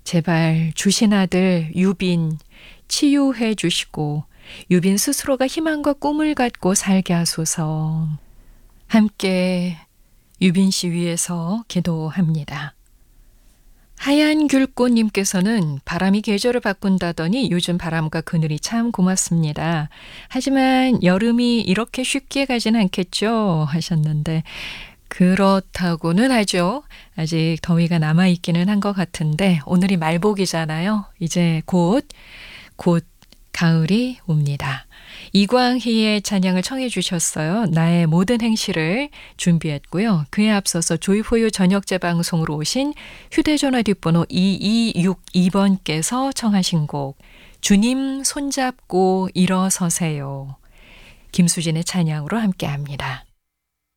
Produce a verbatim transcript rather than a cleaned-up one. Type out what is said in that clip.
제발 주신 아들 유빈 치유해 주시고 유빈 스스로가 희망과 꿈을 갖고 살게 하소서. 함께 유빈 씨 위해서 기도합니다. 하얀 귤꽃님께서는 바람이 계절을 바꾼다더니 요즘 바람과 그늘이 참 고맙습니다. 하지만 여름이 이렇게 쉽게 가진 않겠죠? 하셨는데 그렇다고는 하죠. 아직 더위가 남아있기는 한 것 같은데 오늘이 말복이잖아요. 이제 곧, 곧 가을이 옵니다. 이광희의 찬양을 청해 주셨어요. 나의 모든 행실을 준비했고요. 그에 앞서서 조이포유 저녁 재방송으로 오신 휴대전화 뒷번호 이이육이 번께서 청하신 곡 주님 손잡고 일어서세요. 김수진의 찬양으로 함께합니다.